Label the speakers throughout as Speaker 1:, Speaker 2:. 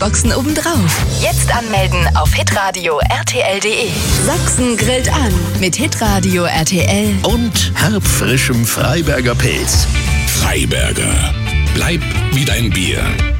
Speaker 1: Gutscheinboxen obendrauf. Jetzt anmelden auf hitradio rtl.de. Sachsen grillt an mit Hitradio RTL
Speaker 2: und herbfrischem Freiberger Pilz.
Speaker 3: Freiberger. Bleib wie dein Bier.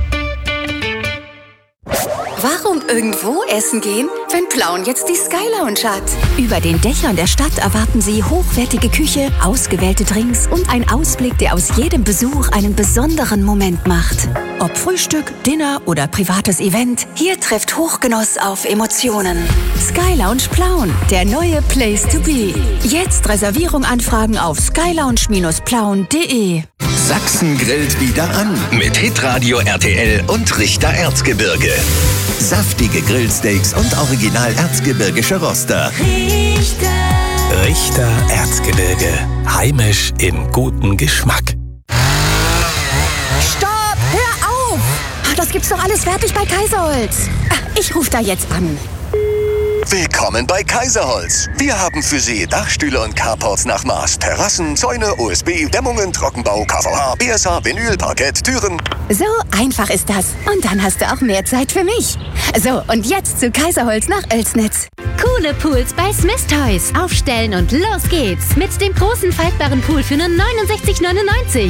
Speaker 4: Warum irgendwo essen gehen, wenn Plauen jetzt die Sky Lounge hat?
Speaker 5: Über den Dächern der Stadt erwarten Sie hochwertige Küche, ausgewählte Drinks und ein Ausblick, der aus jedem Besuch einen besonderen Moment macht. Ob Frühstück, Dinner oder privates Event, hier trifft Hochgenuss auf Emotionen. Sky Lounge Plauen, der neue Place to be. Jetzt Reservierung anfragen auf skylounge-plauen.de.
Speaker 2: Sachsen grillt wieder an mit Hitradio RTL und Richter Erzgebirge. Saftige Grillsteaks und original erzgebirgische Roster.
Speaker 3: Richter Erzgebirge. Heimisch im guten Geschmack.
Speaker 5: Stopp! Hör auf! Das gibt's doch alles fertig bei Kaiserholz. Ich rufe da jetzt an.
Speaker 2: Willkommen bei Kaiserholz. Wir haben für Sie Dachstühle und Carports nach Maß, Terrassen, Zäune, OSB, Dämmungen, Trockenbau, KVH, BSH, Vinyl, Parkett, Türen.
Speaker 5: So einfach ist das. Und dann hast du auch mehr Zeit für mich. So, und jetzt zu Kaiserholz nach Oelsnitz.
Speaker 6: Coole Pools bei Smith Toys. Aufstellen und los geht's. Mit dem großen faltbaren Pool für nur 69,99.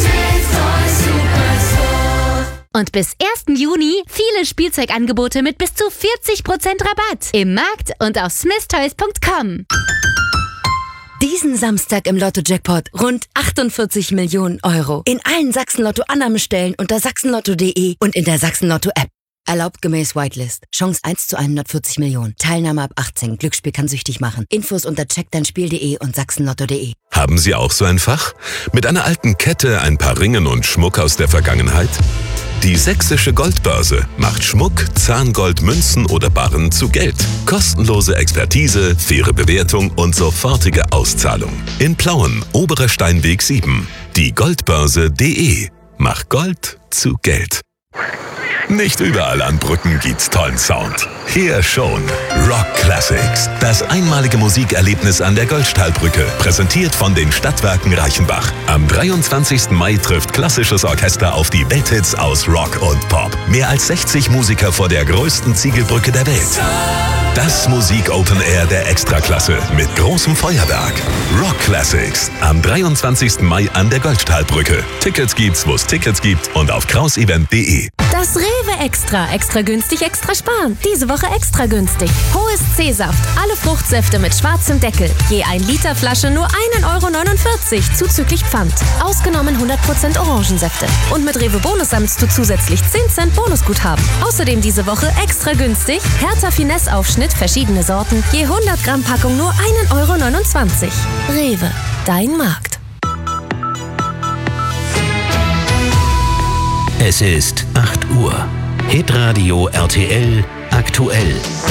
Speaker 6: Und bis 1. Juni viele Spielzeugangebote mit bis zu 40% Rabatt. Im Markt und auf smithtoys.com.
Speaker 5: Diesen Samstag im Lotto-Jackpot rund 48 Millionen Euro. In allen Sachsen-Lotto-Annahmestellen unter sachsenlotto.de und in der Sachsen-Lotto-App. Erlaubt gemäß Whitelist. Chance 1 zu 140 Millionen. Teilnahme ab 18. Glücksspiel kann süchtig machen. Infos unter checkdeinspiel.de und sachsenlotto.de.
Speaker 7: Haben Sie auch so ein Fach? Mit einer alten Kette, ein paar Ringen und Schmuck aus der Vergangenheit? Die Sächsische Goldbörse macht Schmuck, Zahngold, Münzen oder Barren zu Geld. Kostenlose Expertise, faire Bewertung und sofortige Auszahlung. In Plauen, Oberer Steinweg 7. Die Goldbörse.de. Mach Gold zu Geld. Nicht überall an Brücken gibt's tollen Sound. Hier schon. Rock Classics. Das einmalige Musikerlebnis an der Goldstahlbrücke. Präsentiert von den Stadtwerken Reichenbach. Am 23. Mai trifft klassisches Orchester auf die Welthits aus Rock und Pop. Mehr als 60 Musiker vor der größten Ziegelbrücke der Welt. Das Musik-Open Air der Extraklasse mit großem Feuerwerk. Rock Classics. Am 23. Mai an der Goldstahlbrücke. Tickets gibt's, wo es Tickets gibt und auf krausevent.de.
Speaker 6: Das Rewe Extra. Extra günstig, extra sparen. Diese Woche extra günstig. Hohes C-Saft. Alle Fruchtsäfte mit schwarzem Deckel. Je 1 Liter Flasche nur 1,49 € zuzüglich Pfand. Ausgenommen 100% Orangensäfte. Und mit Rewe Bonus sammelst du zusätzlich 10 Cent Bonusguthaben. Außerdem diese Woche extra günstig. Hertha Finesse Aufschnitt, verschiedene Sorten. Je 100 Gramm Packung nur 1,29 €. Rewe. Dein Markt.
Speaker 3: Es ist 8 Uhr. Hitradio RTL aktuell.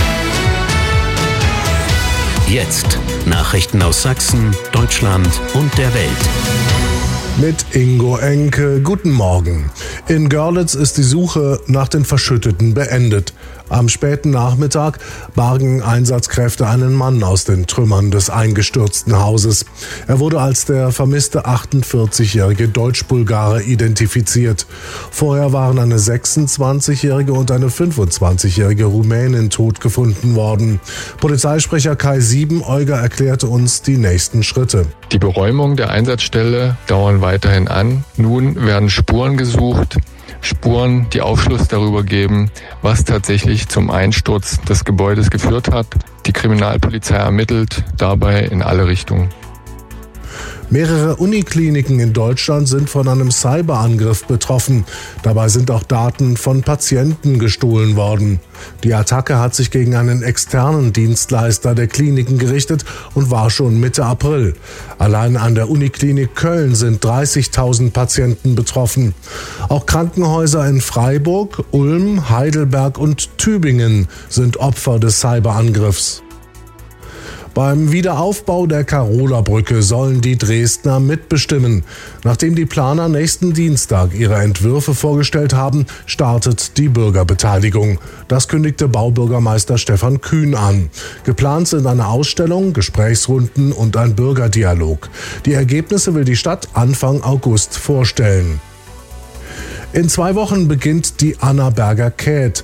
Speaker 3: Jetzt Nachrichten aus Sachsen, Deutschland und der Welt.
Speaker 8: Mit Ingo Enke, guten Morgen. In Görlitz ist die Suche nach den Verschütteten beendet. Am späten Nachmittag bargen Einsatzkräfte einen Mann aus den Trümmern des eingestürzten Hauses. Er wurde als der vermisste 48-jährige Deutsch-Bulgare identifiziert. Vorher waren eine 26-jährige und eine 25-jährige Rumänin tot gefunden worden. Polizeisprecher Kai Siebeneuger erklärte uns die nächsten Schritte.
Speaker 9: Die Beräumung der Einsatzstelle dauern weiterhin an. Nun werden Spuren gesucht. Spuren, die Aufschluss darüber geben, was tatsächlich zum Einsturz des Gebäudes geführt hat. Die Kriminalpolizei ermittelt dabei in alle Richtungen.
Speaker 8: Mehrere Unikliniken in Deutschland sind von einem Cyberangriff betroffen. Dabei sind auch Daten von Patienten gestohlen worden. Die Attacke hat sich gegen einen externen Dienstleister der Kliniken gerichtet und war schon Mitte April. Allein an der Uniklinik Köln sind 30.000 Patienten betroffen. Auch Krankenhäuser in Freiburg, Ulm, Heidelberg und Tübingen sind Opfer des Cyberangriffs. Beim Wiederaufbau der Karola-Brücke sollen die Dresdner mitbestimmen. Nachdem die Planer nächsten Dienstag ihre Entwürfe vorgestellt haben, startet die Bürgerbeteiligung. Das kündigte Baubürgermeister Stefan Kühn an. Geplant sind eine Ausstellung, Gesprächsrunden und ein Bürgerdialog. Die Ergebnisse will die Stadt Anfang August vorstellen. In 2 Wochen beginnt die Annaberger Käth.